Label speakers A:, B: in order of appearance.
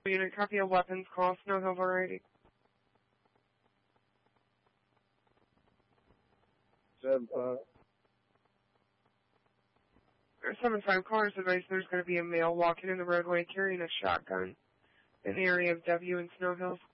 A: Unit, copy a weapons call, Snow Hill Variety.
B: 7-5.
A: 7-5, callers advice there's going to be a male walking in the roadway carrying a shotgun in the area of W in Snow Hills.